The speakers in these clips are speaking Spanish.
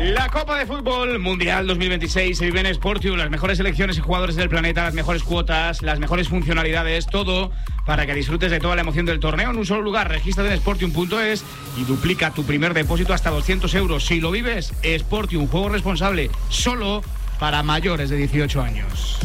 La Copa de Fútbol Mundial 2026 se vive en Sportium, las mejores selecciones y jugadores del planeta, las mejores cuotas, las mejores funcionalidades, todo para que disfrutes de toda la emoción del torneo en un solo lugar. Regístrate en Sportium.es y duplica tu primer depósito hasta 200 euros. Si lo vives, Sportium, juego responsable, solo para mayores de 18 años.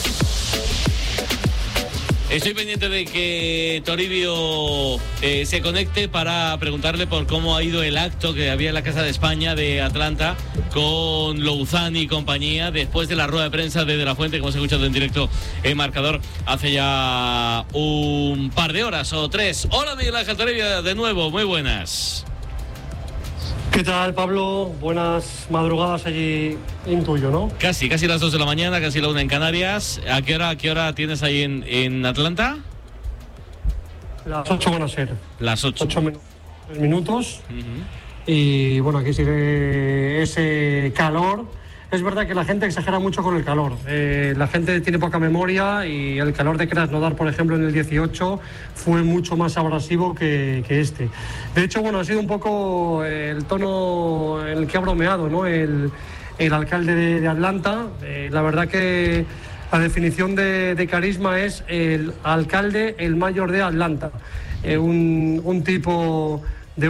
Estoy pendiente de que Toribio se conecte para preguntarle por cómo ha ido el acto que había en la Casa de España de Atlanta con Louzán y compañía después de la rueda de prensa de la Fuente, que hemos escuchado en directo en Marcador hace ya un par de horas o tres. Hola Miguel Ángel Toribio, de nuevo, muy buenas. ¿Qué tal, Pablo? Buenas madrugadas allí en tuyo, ¿no? Casi las 2 de la mañana, casi la 1 en Canarias. ¿A qué hora tienes ahí en Atlanta? Las 8 van a ser. Las 8. 3 minutos. Y bueno, aquí sigue ese calor. Es verdad que la gente exagera mucho con el calor. La gente tiene poca memoria y el calor de Krasnodar, por ejemplo, en el 18 fue mucho más abrasivo que este. De hecho, bueno, ha sido un poco el tono en el que ha bromeado, ¿no? El alcalde de Atlanta. La verdad que la definición de carisma es el alcalde, el mayor de Atlanta. Un tipo de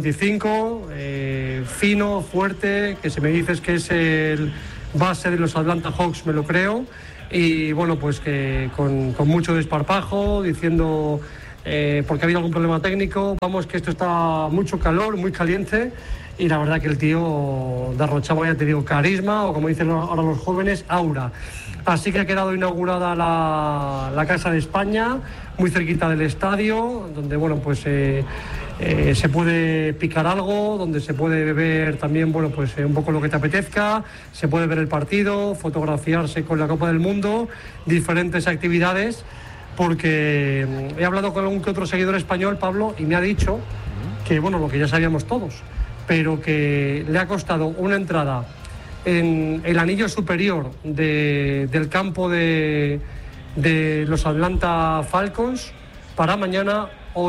1,95, fino, fuerte, que si me dices que es el base de los Atlanta Hawks me lo creo, y bueno, pues que con mucho desparpajo, diciendo porque ha habido algún problema técnico, vamos, que esto está mucho calor, muy caliente, y la verdad que el tío derrochaba, ya te digo, carisma, o como dicen ahora los jóvenes, aura. Así que ha quedado inaugurada la Casa de España, muy cerquita del estadio, donde bueno, pues se puede picar algo, donde se puede beber también, bueno, pues un poco lo que te apetezca, se puede ver el partido, fotografiarse con la Copa del Mundo, diferentes actividades, porque he hablado con algún que otro seguidor español, Pablo, y me ha dicho que, bueno, lo que ya sabíamos todos, pero que le ha costado una entrada en el anillo superior del campo de los Atlanta Falcons para mañana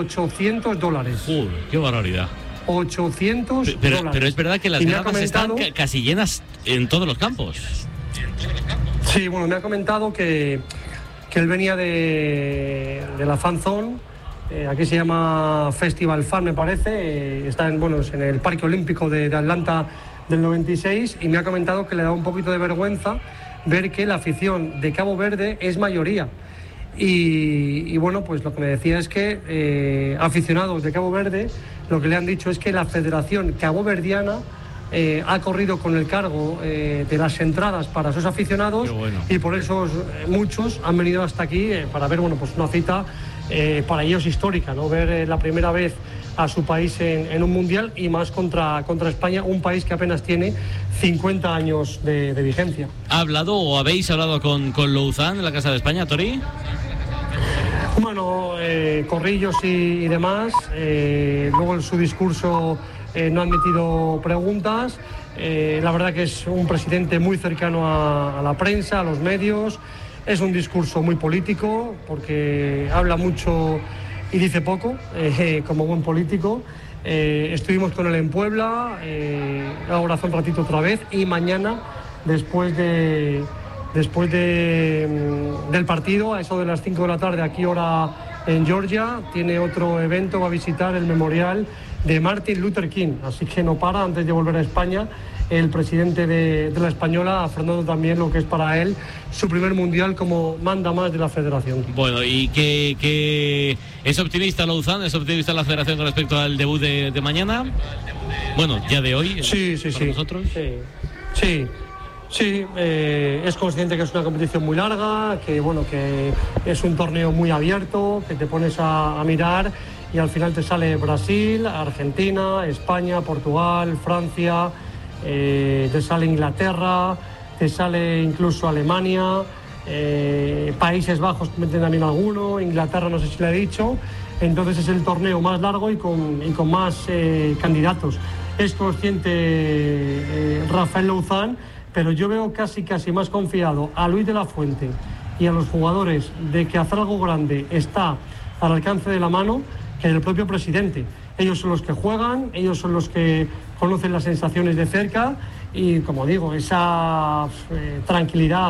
$800. ¡Qué barbaridad! $800. Pero es verdad que las gradas están casi llenas en todos los campos. Sí, bueno, me ha comentado que él venía de la Fan Zone. Aquí se llama Festival Fan, me parece. Está en el Parque Olímpico de Atlanta del 96, y me ha comentado que le da un poquito de vergüenza ver que la afición de Cabo Verde es mayoría. Y bueno, pues lo que me decía es que aficionados de Cabo Verde, lo que le han dicho es que la Federación Caboverdiana ha corrido con el cargo de las entradas para sus aficionados. Bueno. Y por eso muchos han venido hasta aquí para ver, bueno, pues una cita para ellos histórica, ¿no? Ver la primera vez a su país en un mundial, y más contra España, un país que apenas tiene 50 años de vigencia. ¿Ha hablado o habéis hablado con Louzán en la Casa de España, Tori? Bueno, corrillos y demás. Luego en su discurso no ha admitido preguntas. La verdad que es un presidente muy cercano a la prensa, a los medios. Es un discurso muy político, porque habla mucho y dice poco, como buen político. Estuvimos con él en Puebla, ahora hace un ratito otra vez, y mañana, después del partido, a eso de las 5 de la tarde, aquí hora en Georgia, tiene otro evento, va a visitar el memorial de Martin Luther King, así que no para antes de volver a España. El presidente de la Española, afrontando también lo que es para él su primer mundial como manda más de la federación. Bueno, ¿y que es optimista Louzán, es optimista la federación con respecto al debut de mañana? Bueno, ya de hoy. Sí. ¿Nosotros? Sí. Es consciente que es una competición muy larga, que bueno, que es un torneo muy abierto, que te pones a mirar y al final te sale Brasil, Argentina, España, Portugal, Francia. Te sale Inglaterra, te sale incluso Alemania, Países Bajos meten también alguno, Inglaterra no sé si le he dicho. Entonces es el torneo más largo y con más candidatos. Es consciente Rafael Louzán, pero yo veo casi más confiado a Luis de la Fuente y a los jugadores de que hacer algo grande está al alcance de la mano que el propio presidente. Ellos son los que juegan, ellos son los que conocen las sensaciones de cerca y, como digo, esa tranquilidad,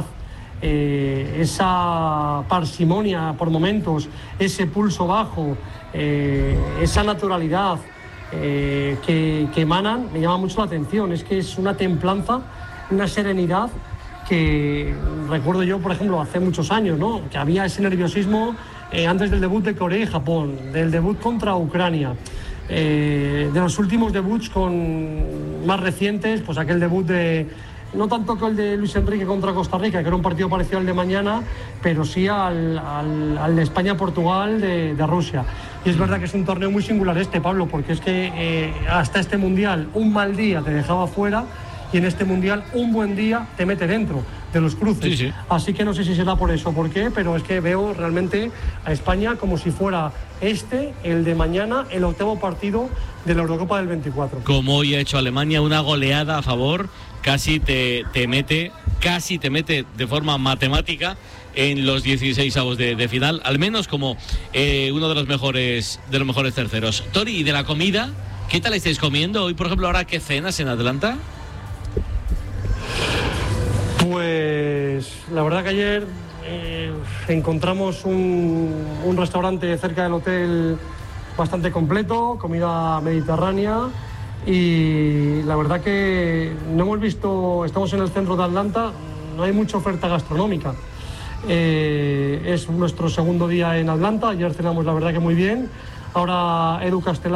esa parsimonia por momentos, ese pulso bajo, esa naturalidad que emanan, me llama mucho la atención. Es que es una templanza, una serenidad que recuerdo yo, por ejemplo, hace muchos años, ¿no? Que había ese nerviosismo antes del debut de Corea y Japón, del debut contra Ucrania, de los últimos debuts más recientes, pues aquel debut no tanto que el de Luis Enrique contra Costa Rica, que era un partido parecido al de mañana, pero sí al de España-Portugal de Rusia. Y es verdad que es un torneo muy singular Pablo, porque es que hasta este Mundial un mal día te dejaba fuera y en este Mundial un buen día te mete dentro de los cruces. Sí. Así que no sé si será por eso o por qué, pero es que veo realmente a España como si fuera el de mañana, el octavo partido de la Eurocopa del 24. Como hoy ha hecho Alemania, una goleada a favor, casi te mete de forma matemática en los 16avos de final, al menos como uno de los mejores terceros. Tori, ¿y de la comida? ¿Qué tal estáis comiendo? Hoy, por ejemplo, ¿ahora qué cenas en Atlanta? Pues la verdad que ayer encontramos un restaurante cerca del hotel bastante completo, comida mediterránea, y la verdad que no hemos visto, estamos en el centro de Atlanta, no hay mucha oferta gastronómica. Es nuestro segundo día en Atlanta, ayer cenamos la verdad que muy bien. Ahora Edu Castelar